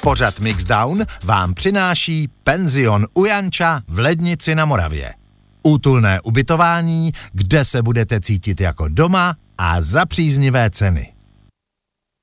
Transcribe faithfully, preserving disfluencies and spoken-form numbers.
Pořad Mixdown vám přináší penzion u Janča v Lednici na Moravě. Útulné ubytování, kde se budete cítit jako doma a za příznivé ceny.